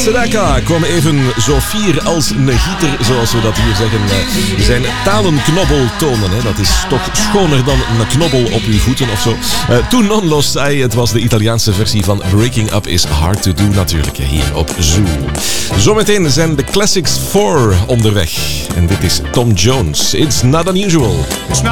Sedaka kwam even zo fier als een gieter, zoals we dat hier zeggen. Zijn talenknobbel tonen. Hè. Dat is toch schoner dan een knobbel op uw voeten of zo. Toen non lo sai, het was de Italiaanse versie van Breaking Up is Hard to Do natuurlijk, hier op Zoo. Zometeen zijn de Classics 4 onderweg. En dit is Tom Jones. It's not unusual.